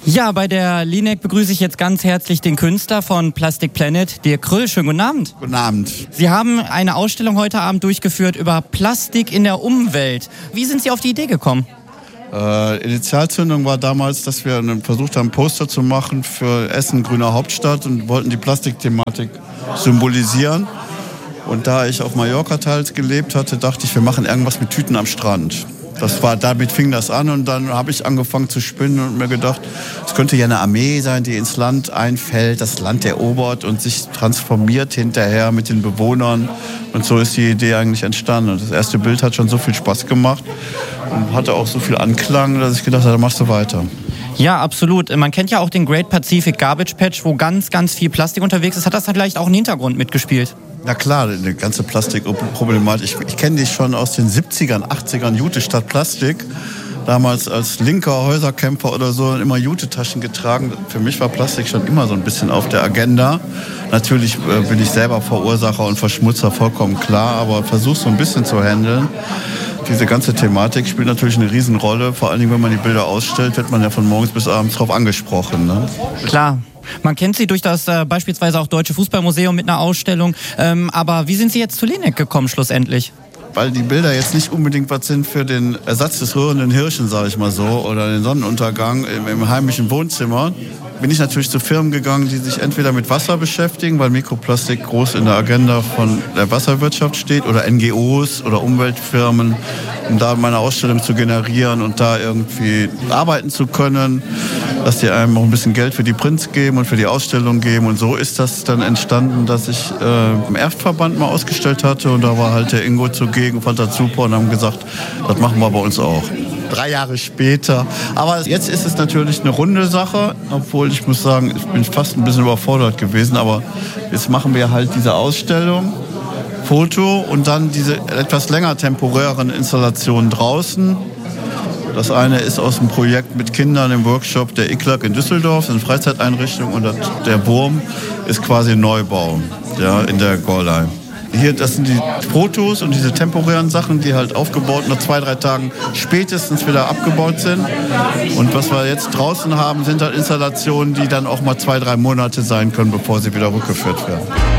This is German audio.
Ja, bei der Linek begrüße ich jetzt ganz herzlich den Künstler von Plastic Planet, Dirk Kröll. Schönen guten Abend. Guten Abend. Sie haben eine Ausstellung heute Abend durchgeführt über Plastik in der Umwelt. Wie sind Sie auf die Idee gekommen? Initialzündung war damals, dass wir versucht haben, ein Poster zu machen für Essen, grüner Hauptstadt, und wollten die Plastikthematik symbolisieren. Und da ich auf Mallorca teils gelebt hatte, dachte ich, wir machen irgendwas mit Tüten am Strand. Damit fing das an, und dann habe ich angefangen zu spinnen und mir gedacht, es könnte ja eine Armee sein, die ins Land einfällt, das Land erobert und sich transformiert hinterher mit den Bewohnern. Und so ist die Idee eigentlich entstanden. Und das erste Bild hat schon so viel Spaß gemacht und hatte auch so viel Anklang, dass ich gedacht habe, da machst du weiter. Ja, absolut. Man kennt ja auch den Great Pacific Garbage Patch, wo ganz, ganz viel Plastik unterwegs ist. Hat das dann vielleicht auch einen Hintergrund mitgespielt? Na klar, die ganze Plastikproblematik. Ich kenne die schon aus den 70ern, 80ern, Jute statt Plastik. Damals als linker Häuserkämpfer oder so immer Jute-Taschen getragen. Für mich war Plastik schon immer so ein bisschen auf der Agenda. Natürlich bin ich selber Verursacher und Verschmutzer, vollkommen klar, aber versuche so ein bisschen zu handeln. Diese ganze Thematik spielt natürlich eine Riesenrolle. Vor allen Dingen, wenn man die Bilder ausstellt, wird man ja von morgens bis abends drauf angesprochen. Ne? Klar. Man kennt Sie durch das beispielsweise auch Deutsche Fußballmuseum mit einer Ausstellung. Aber wie sind Sie jetzt zu Linek gekommen schlussendlich? Weil die Bilder jetzt nicht unbedingt was sind für den Ersatz des rührenden Hirschen, sage ich mal so, oder den Sonnenuntergang im heimischen Wohnzimmer. Bin ich natürlich zu Firmen gegangen, die sich entweder mit Wasser beschäftigen, weil Mikroplastik groß in der Agenda von der Wasserwirtschaft steht, oder NGOs oder Umweltfirmen, um da meine Ausstellung zu generieren und da irgendwie arbeiten zu können, dass die einem auch ein bisschen Geld für die Prints geben und für die Ausstellung geben. Und so ist das dann entstanden, dass ich im Erftverband mal ausgestellt hatte, und da war halt der Ingo zugegen, fand das super und haben gesagt, das machen wir bei uns auch. 3 Jahre später. Aber jetzt ist es natürlich eine runde Sache, obwohl ich muss sagen, ich bin fast ein bisschen überfordert gewesen. Aber jetzt machen wir halt diese Ausstellung, Foto und dann diese etwas länger temporären Installationen draußen. Das eine ist aus dem Projekt mit Kindern im Workshop der ICLAG in Düsseldorf, eine Freizeiteinrichtung, und der Wurm ist quasi ein Neubau, ja, in der Gorlei. Hier, das sind die Fotos und diese temporären Sachen, die halt aufgebaut nach 2-3 Tagen spätestens wieder abgebaut sind. Und was wir jetzt draußen haben, sind halt Installationen, die dann auch mal 2-3 Monate sein können, bevor sie wieder rückgeführt werden.